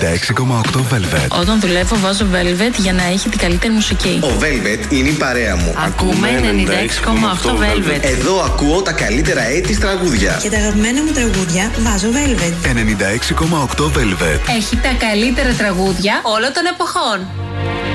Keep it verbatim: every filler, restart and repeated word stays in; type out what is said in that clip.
ενενήντα έξι κόμμα οκτώ Velvet. Όταν δουλεύω βάζω Velvet για να έχει την καλύτερη μουσική. Ο Velvet είναι η παρέα μου. Ακούμε ενενήντα έξι κόμμα οκτώ Velvet. Εδώ ακούω τα καλύτερα έιτις τραγούδια. Και τα αγαπημένα μου τραγούδια βάζω Velvet. ενενήντα έξι κόμμα οκτώ Velvet. Έχει τα καλύτερα τραγούδια όλων των εποχών.